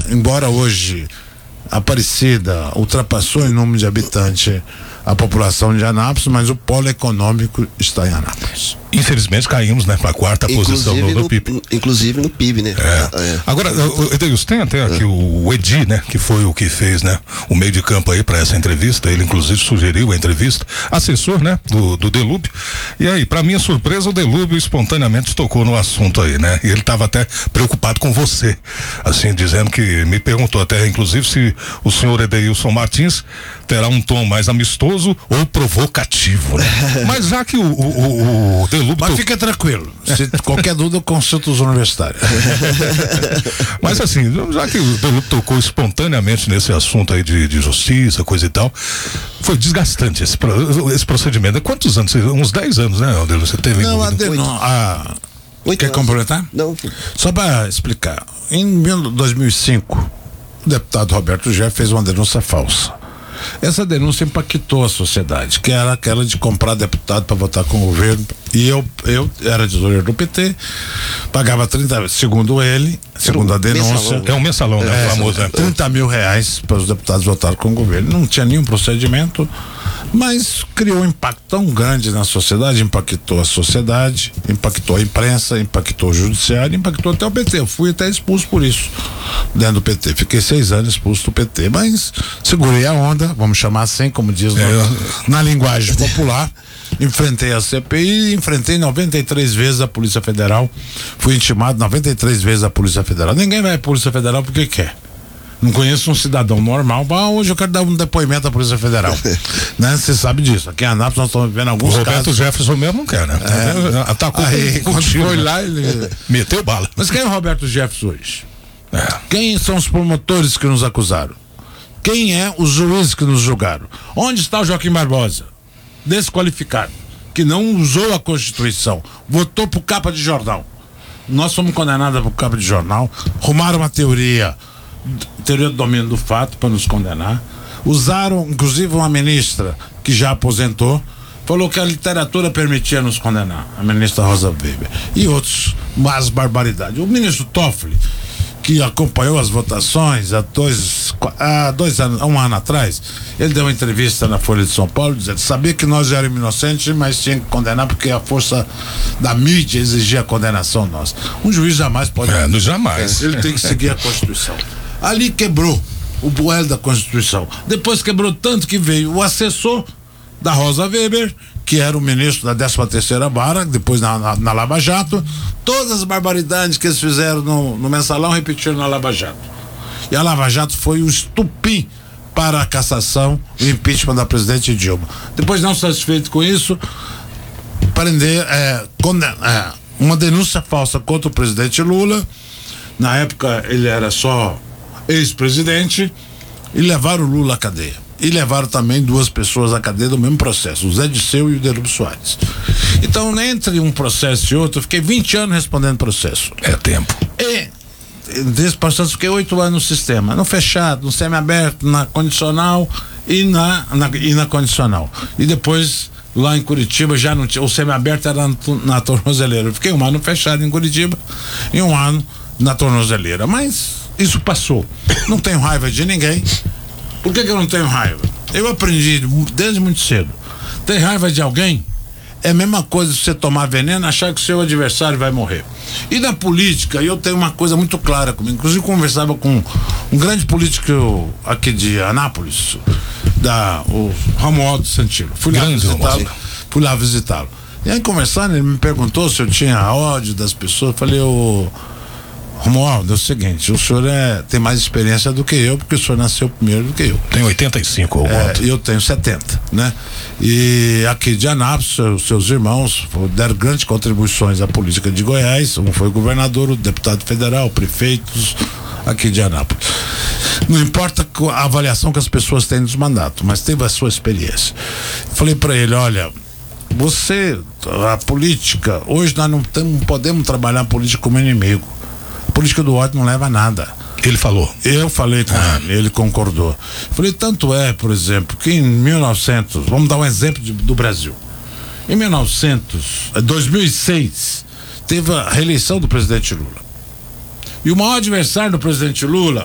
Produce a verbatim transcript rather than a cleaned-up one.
embora hoje Aparecida ultrapassou em número de habitantes a população de Anápolis, mas o polo econômico está em Anápolis. Infelizmente caímos, né, para a quarta inclusive posição do, do no, P I B. Inclusive no P I B, né? É. É. Agora, Edeilson, tem até aqui é. o Edi, né, que foi o que fez, né, o meio de campo aí para essa entrevista. Ele inclusive sugeriu a entrevista, assessor, né, do, do Delúbio. E aí, para minha surpresa, o Delúbio espontaneamente tocou no assunto aí, né? E ele estava até preocupado com você, assim, dizendo que me perguntou até, inclusive, se o senhor Edeilson Martins terá um tom mais amistoso ou provocativo, né? Mas já que o, o, o, o Delúbio... Mas fica tranquilo, se qualquer dúvida eu consulto os universitários. Mas assim, já que o Delúbio tocou espontaneamente nesse assunto aí de, de justiça, coisa e tal, foi desgastante esse, esse procedimento. Quantos anos? Uns dez anos, né, Delúbio? Você teve... Não, a denúncia... A... Quer completar? Não. Só para explicar, em dois mil e cinco, o deputado Roberto Jeff fez uma denúncia falsa. Essa denúncia impactou a sociedade, que era aquela de comprar deputado para votar com o governo. E eu, eu era tesoureiro do P T, pagava trinta, segundo ele, segundo a denúncia. Mensalão. É um mensalão, né? É, famoso, né? trinta mil reais para os deputados votarem com o governo. Não tinha nenhum procedimento, mas criou um impacto tão grande na sociedade, impactou a sociedade, impactou a imprensa, impactou o judiciário, impactou até o P T. Eu fui até expulso por isso, dentro do P T. Fiquei seis anos expulso do P T, mas segurei a onda, vamos chamar assim, como diz no, é. na linguagem popular. Enfrentei a C P I, enfrentei noventa e três vezes a Polícia Federal, fui intimado noventa e três vezes a Polícia Federal. Ninguém vai à Polícia Federal porque quer. Não conheço um cidadão normal, ah, hoje eu quero dar um depoimento à Polícia Federal. Né? Você sabe disso. Aqui em Anápolis nós estamos vivendo alguns o Roberto casos. Jefferson mesmo não quer, né? É, atacou aí, com, quando com foi né? lá, ele meteu bala. Mas quem é o Roberto Jefferson hoje? É. Quem são os promotores que nos acusaram? Quem é os juízes que nos julgaram? Onde está o Joaquim Barbosa? Desqualificado, que não usou a Constituição, votou por capa de jornal. Nós fomos condenados por capa de jornal, arrumaram uma teoria, teoria do domínio do fato para nos condenar, usaram inclusive uma ministra que já aposentou, falou que a literatura permitia nos condenar, a ministra Rosa Weber, e outros, mais barbaridades. O ministro Toffoli, que acompanhou as votações há dois, há dois anos, um ano atrás, ele deu uma entrevista na Folha de São Paulo dizendo, sabia que nós éramos inocentes, mas tinha que condenar porque a força da mídia exigia a condenação nossa. Um juiz jamais pode. É, não jamais. Ele tem que seguir a Constituição. Ali quebrou o buelo da Constituição. Depois quebrou tanto que veio o assessor da Rosa Weber, que era o ministro da décima terceira vara, depois na, na, na Lava Jato. Todas as barbaridades que eles fizeram no, no mensalão repetiram na Lava Jato. E a Lava Jato foi o estupim para a cassação e impeachment da presidente Dilma. Depois, não satisfeito com isso, prender é, é, uma denúncia falsa contra o presidente Lula. Na época ele era só ex-presidente, e levaram o Lula à cadeia. E levaram também duas pessoas à cadeia do mesmo processo, o Zé Disseu e o Delúbio Soares. Então, entre um processo e outro, eu fiquei vinte anos respondendo processo. É tempo. E desse processo fiquei oito anos no sistema, no fechado, no semiaberto, na condicional e na, na, e na condicional. E depois, lá em Curitiba, já não tinha, o semiaberto era na, na tornozeleira. Eu fiquei um ano fechado em Curitiba e um ano na tornozeleira. Mas isso passou. Não tenho raiva de ninguém. Por que que eu não tenho raiva? Eu aprendi desde muito cedo. Ter raiva de alguém é a mesma coisa se você tomar veneno, achar que o seu adversário vai morrer. E na política, eu tenho uma coisa muito clara comigo. Inclusive, conversava com um grande político aqui de Anápolis, da, o Romualdo Santino. Fui lá visitá-lo. Fui lá visitá-lo. E aí, conversando, ele me perguntou se eu tinha ódio das pessoas. Eu falei, ô Romualdo, é o seguinte, o senhor é, tem mais experiência do que eu, porque o senhor nasceu primeiro do que eu. Tem oitenta e cinco, eu é, eu tenho setenta, né? E aqui de Anápolis, seus, seus irmãos deram grandes contribuições à política de Goiás. Um foi governador, o deputado federal, prefeitos aqui de Anápolis. Não importa a avaliação que as pessoas têm dos mandatos, mas teve a sua experiência. Falei para ele, olha, você, a política, hoje nós não, tem, não podemos trabalhar a política como inimigo. A política do ódio não leva a nada. Ele falou? Eu falei com ah. ele, ele concordou. Falei, tanto é, por exemplo, que em mil e novecentos, vamos dar um exemplo de, do Brasil. Em mil e novecentos, dois mil e seis, teve a reeleição do presidente Lula. E o maior adversário do presidente Lula